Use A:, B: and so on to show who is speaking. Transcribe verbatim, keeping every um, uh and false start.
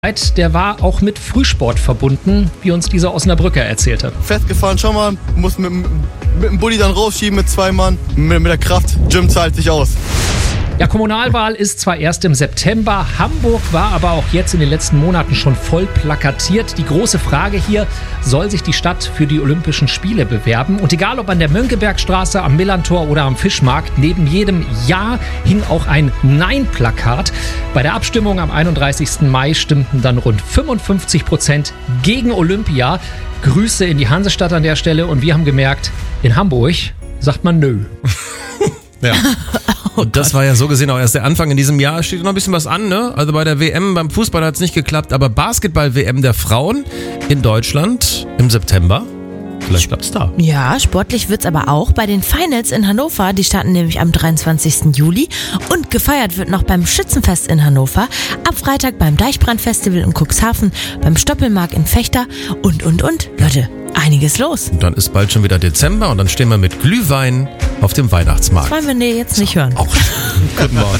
A: Der war auch mit Frühsport verbunden, wie uns dieser Osnabrücker erzählte.
B: Festgefahren schon mal, muss mit, mit dem Bulli dann rausschieben mit zwei Mann. Mit, mit der Kraft, Gym zahlt sich aus.
A: Ja, Kommunalwahl ist zwar erst im September, Hamburg war aber auch jetzt in den letzten Monaten schon voll plakatiert. Die große Frage hier, soll sich die Stadt für die Olympischen Spiele bewerben? Und egal ob an der Mönckebergstraße, am Millantor oder am Fischmarkt, neben jedem Ja hing auch ein Nein-Plakat. Bei der Abstimmung am einunddreißigsten Mai stimmten dann rund fünfundfünfzig Prozent gegen Olympia. Grüße in die Hansestadt an der Stelle und wir haben gemerkt, in Hamburg sagt man nö.
C: Ja. Und das war ja so gesehen auch erst der Anfang in diesem Jahr. Steht noch ein bisschen was an, ne? Also bei der W M, beim Fußball hat es nicht geklappt, aber Basketball-W M der Frauen in Deutschland im September. Vielleicht klappt es da.
D: Ja, sportlich wird's aber auch bei den Finals in Hannover. Die starten nämlich am dreiundzwanzigsten Juli. Und gefeiert wird noch beim Schützenfest in Hannover. Ab Freitag beim Deichbrand-Festival in Cuxhaven, beim Stoppelmarkt in Vechta und, und, und. Leute, einiges los.
C: Und dann ist bald schon wieder Dezember und dann stehen wir mit Glühwein auf dem Weihnachtsmarkt.
D: Das wollen wir jetzt nicht hören.
C: Auch. Guten Morgen.